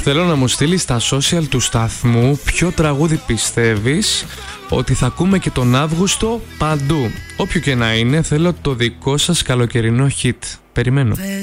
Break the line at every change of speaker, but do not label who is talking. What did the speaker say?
Θέλω να μου στείλεις στα social του σταθμού ποιο τραγούδι πιστεύεις ότι θα ακούμε και τον Αύγουστο παντού. Όποιο και να είναι, θέλω το δικό σας καλοκαιρινό hit. Περιμένω.